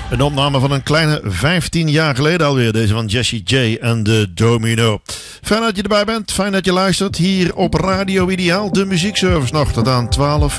Een opname van een kleine 15 jaar geleden alweer. Deze van Jessie J en de Domino. Fijn dat je erbij bent. Fijn dat je luistert. Hier op Radio Ideaal. De muziekservice nog tot aan 12